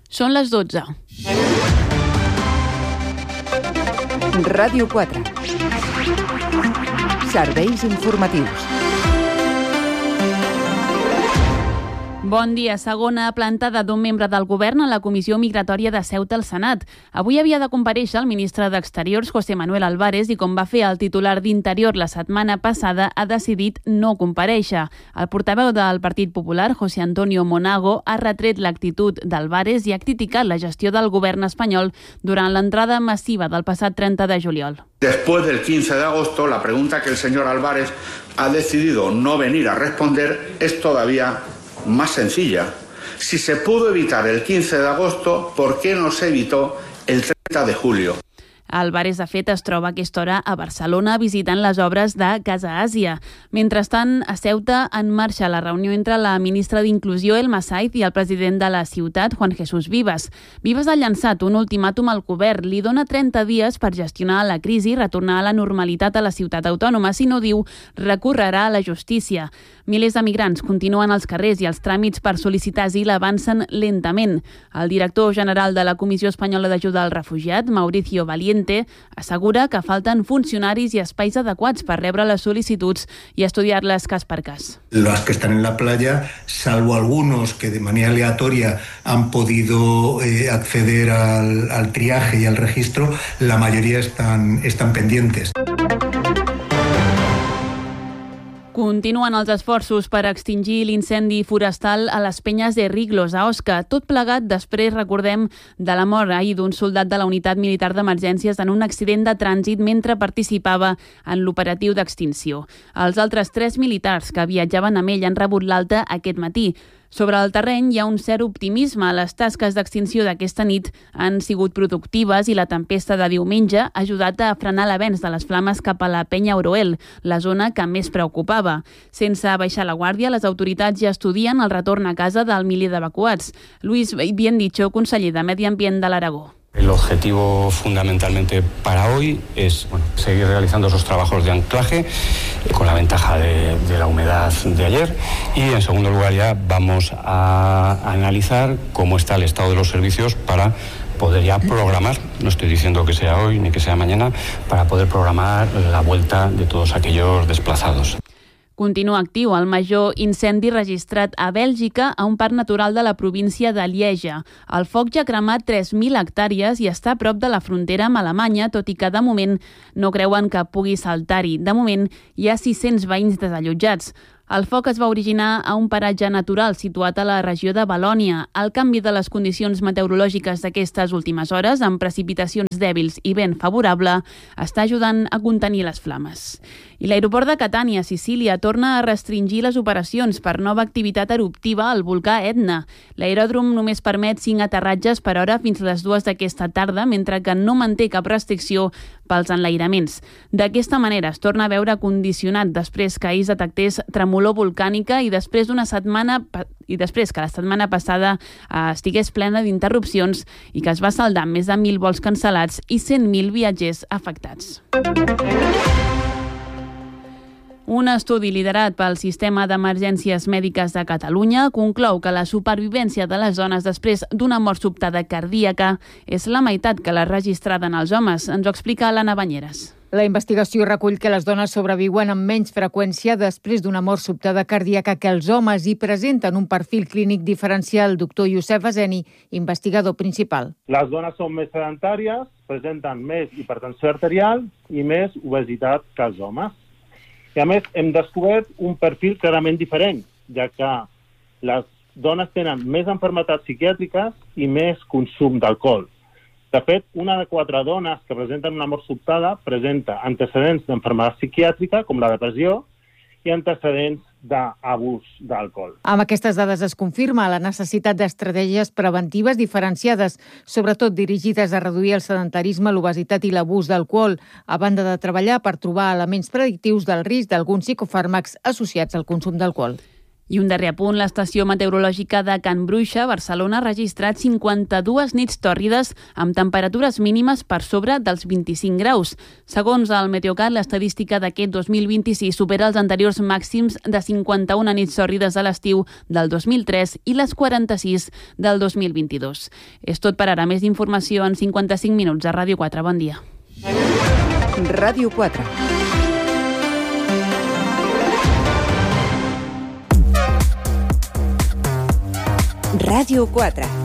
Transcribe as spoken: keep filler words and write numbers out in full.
Són les dotze. Ràdio quatre. Serveis informatius. Bon dia. Segona plantada d'un membre del govern a la Comissió Migratòria de Ceuta al Senat. Avui havia de comparèixer el ministre d'Exteriors, José Manuel Álvarez, i com va fer el titular d'Interior la setmana passada, ha decidit no comparèixer. El portaveu del Partit Popular, José Antonio Monago, ha retret l'actitud d'Álvarez i ha criticat la gestió del govern espanyol durant l'entrada massiva del passat trenta de juliol. Después del quince de agosto, la pregunta que el señor Álvarez ha decidido no venir a responder es todavía más sencilla. Si se pudo evitar el quince de agosto, ¿por qué no se evitó el treinta de julio? Álvarez, de fet, es troba a aquesta hora a Barcelona visitant les obres de Casa Àsia. Mentrestant, a Ceuta en marxa la reunió entre la ministra d'Inclusió, Elma Saiz, i el president de la ciutat, Juan Jesús Vivas. Vivas ha llançat un ultimàtum al govern. Li dona trenta dies per gestionar la crisi i retornar a la normalitat a la ciutat autònoma. Si no, diu, recorrerà a la justícia. Milers de migrants continuen als carrers i els tràmits per sol·licitar asil avancen lentament. El director general de la Comissió Espanyola d'Ajuda al Refugiat, Mauricio Valiente, assegura que falten funcionaris i espais adequats per rebre les sol·licituds i estudiar-les cas per cas. Los que están en la playa, salvo algunos que de manera aleatoria han podido eh, acceder al, al triaje y al registro, la mayoría están, están pendientes. Continuen els esforços per extingir l'incendi forestal a les penyes de Riglos, a Osca. Tot plegat després, recordem, de la mort ahir d'un soldat de la Unitat Militar d'Emergències en un accident de trànsit mentre participava en l'operatiu d'extinció. Els altres tres militars que viatjaven amb ell han rebut l'alta aquest matí. Sobre el terreny hi ha un cert optimisme. Les tasques d'extinció d'aquesta nit han sigut productives i la tempesta de diumenge ha ajudat a frenar l'avenç de les flames cap a la penya Oroel, la zona que més preocupava. Sense baixar la guàrdia, les autoritats ja estudien el retorn a casa del miler d'evacuats. Luis Biendicho, conseller de Medi Ambient de l'Aragó. El objetivo fundamentalmente para hoy es bueno, seguir realizando esos trabajos de anclaje eh, con la ventaja de, de la humedad de ayer y en segundo lugar ya vamos a, a analizar cómo está el estado de los servicios para poder ya programar, no estoy diciendo que sea hoy ni que sea mañana, para poder programar la vuelta de todos aquellos desplazados. Continua actiu el major incendi registrat a Bèlgica a un parc natural de la província de Lieja. El foc ja ha cremat tres mil hectàrees i està a prop de la frontera amb Alemanya, tot i que de moment no creuen que pugui saltar-hi. De moment hi ha sis-cents veïns desallotjats. El foc es va originar a un paratge natural situat a la regió de Valònia. El canvi de les condicions meteorològiques d'aquestes últimes hores, amb precipitacions dèbils i vent favorable, està ajudant a contenir les flames. I l'aeroport de Catània, Sicília, torna a restringir les operacions per nova activitat eruptiva al volcà Etna. L'aeròdrom només permet cinc aterratges per hora fins a les dues d'aquesta tarda, mentre que no manté cap restricció pels enlairaments. D'aquesta manera es torna a veure condicionat després que ahir es detectés tremolor volcànica i després d'una setmana i després que la setmana passada eh, estigués plena d'interrupcions i que es va saldar amb més de mil vols cancel·lats i cent mil viatgers afectats. Un estudi liderat pel Sistema d'Emergències Mèdiques de Catalunya conclou que la supervivència de les dones després d'una mort sobtada cardíaca és la meitat que la registrada en els homes. Ens ho explica l'Anna Banyeres. La investigació recull que les dones sobreviuen amb menys freqüència després d'una mort sobtada cardíaca que els homes i presenten un perfil clínic diferencial. Doctor Youssef Azeni, investigador principal. Les dones són més sedentàries, presenten més hipertensió arterial i més obesitat que els homes. I a més, hem descobert un perfil clarament diferent, ja que les dones tenen més malalties psiquiàtriques i més consum d'alcohol. De fet, una de quatre dones que presenten una mort sobtada presenta antecedents d'enfermedad psiquiàtrica, com la depressió, i antecedents d'abús d'alcohol. Amb aquestes dades es confirma la necessitat d'estratègies preventives diferenciades, sobretot dirigides a reduir el sedentarisme, l'obesitat i l'abús d'alcohol, a banda de treballar per trobar elements predictius del risc d'alguns psicofàrmacs associats al consum d'alcohol. I un darrer apunt, l'estació meteorològica de Can Bruixa, Barcelona, ha registrat cinquanta-dues nits tòrrides amb temperatures mínimes per sobre dels vint-i-cinc graus. Segons el Meteocat, l'estadística d'aquest dos mil vint-i-sis supera els anteriors màxims de cinquanta-una nits tòrrides a l'estiu del dos mil tres i les quaranta-sis del dos mil vint-i-dos. És tot per ara. Més informació en cinquanta-cinc minuts a Ràdio quatre. Bon dia. Ràdio quatre. Ràdio quatre.